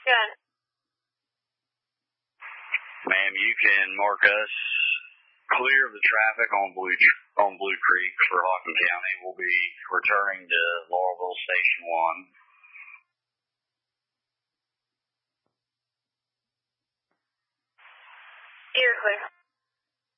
Good. Ma'am, you can mark us clear of the traffic on Blue Creek for Hawken County. We'll be returning to Laurelville Station 1. You're clear.